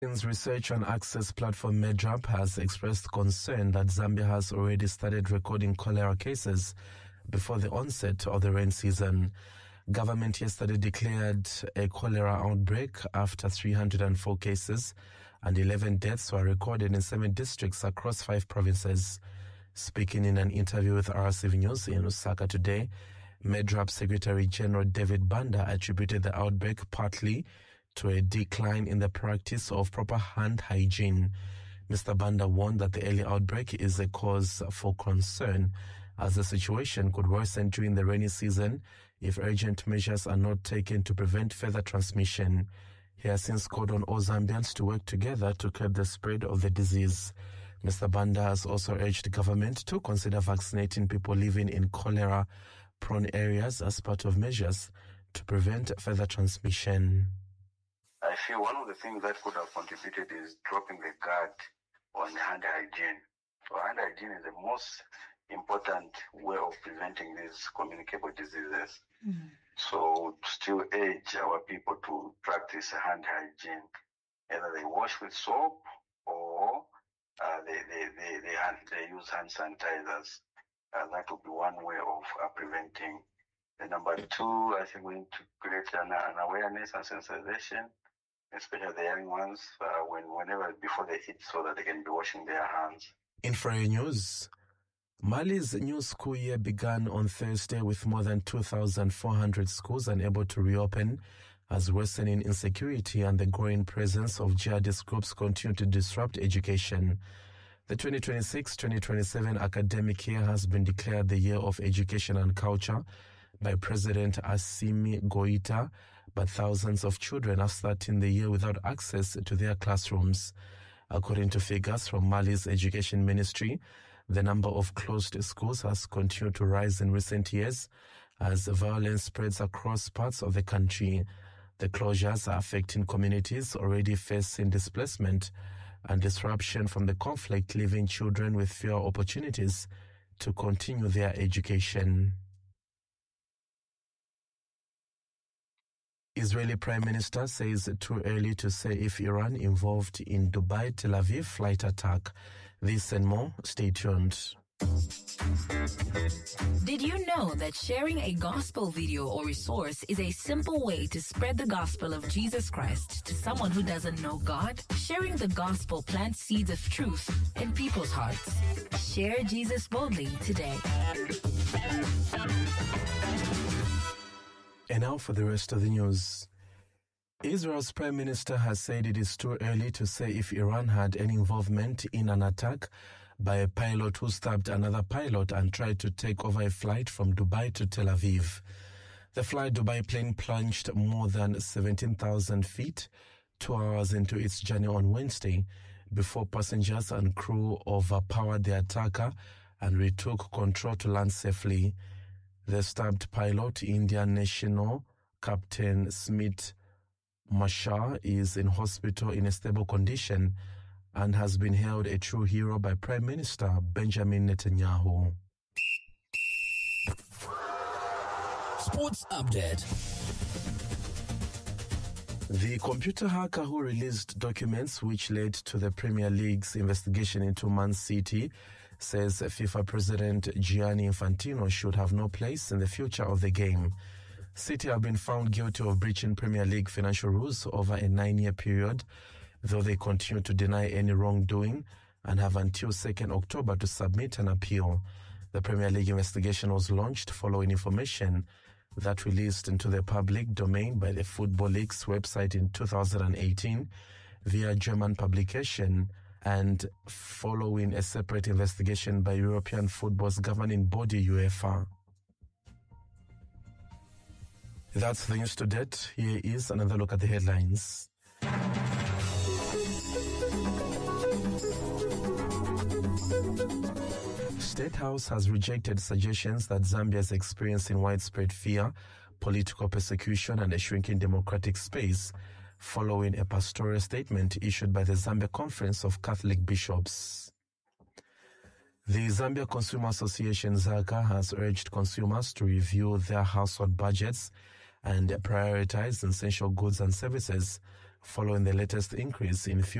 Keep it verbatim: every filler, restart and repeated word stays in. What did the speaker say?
Research and access platform Medrap has expressed concern that Zambia has already started recording cholera cases before the onset of the rain season. Government yesterday declared a cholera outbreak after three hundred four cases and eleven deaths were recorded in seven districts across five provinces. Speaking in an interview with R C V News in Lusaka today, Medrap Secretary General David Banda attributed the outbreak partly to a decline in the practice of proper hand hygiene. Mister Banda warned that the early outbreak is a cause for concern, as the situation could worsen during the rainy season if urgent measures are not taken to prevent further transmission. He has since called on all Zambians to work together to curb the spread of the disease. Mister Banda has also urged the government to consider vaccinating people living in cholera-prone areas as part of measures to prevent further transmission. I feel one of the things that could have contributed is dropping the guard on hand hygiene. So hand hygiene is the most important way of preventing these communicable diseases. Mm-hmm. So still urge our people to practice hand hygiene. Either they wash with soap or uh, they, they, they, they, hand, they use hand sanitizers. Uh, that would be one way of uh, preventing. The number two, I think we need to create an, an awareness and sensitization, especially the young ones, uh, when whenever before they eat, so that they can be washing their hands. In Friday News, Mali's new school year began on Thursday with more than two thousand four hundred schools unable to reopen as worsening insecurity and the growing presence of jihadist groups continue to disrupt education. The twenty twenty-six twenty twenty-seven academic year has been declared the Year of Education and Culture by President Assimi Goita, but thousands of children are starting the year without access to their classrooms. According to figures from Mali's Education Ministry, the number of closed schools has continued to rise in recent years as violence spreads across parts of the country. The closures are affecting communities already facing displacement and disruption from the conflict, leaving children with fewer opportunities to continue their education. Israeli Prime Minister says too early to say if Iran involved in Dubai-Tel Aviv flight attack. This and more, stay tuned. Did you know that sharing a gospel video or resource is a simple way to spread the gospel of Jesus Christ to someone who doesn't know God? Sharing the gospel plants seeds of truth in people's hearts. Share Jesus boldly today. And now for the rest of the news. Israel's Prime Minister has said it is too early to say if Iran had any involvement in an attack by a pilot who stabbed another pilot and tried to take over a flight from Dubai to Tel Aviv. The Fly Dubai plane plunged more than seventeen thousand feet, two hours into its journey on Wednesday, before passengers and crew overpowered the attacker and retook control to land safely. The stabbed pilot, Indian national Captain Smith Mashar, is in hospital in a stable condition and has been hailed a true hero by Prime Minister Benjamin Netanyahu. Sports Update. The computer hacker who released documents which led to the Premier League's investigation into Man City says FIFA President Gianni Infantino should have no place in the future of the game. City have been found guilty of breaching Premier League financial rules over a nine-year period, though they continue to deny any wrongdoing and have until second October to submit an appeal. The Premier League investigation was launched following information that released into the public domain by the Football League's website in two thousand eighteen via German publication and following a separate investigation by European football's governing body UEFA. That's the news to date. Here is another look at the headlines. State House has rejected suggestions that Zambia is experiencing widespread fear, political persecution, and a shrinking democratic space following a pastoral statement issued by the Zambia Conference of Catholic Bishops. The Zambia Consumer Association ZACA has urged consumers to review their household budgets and prioritize essential goods and services following the latest increase in fuel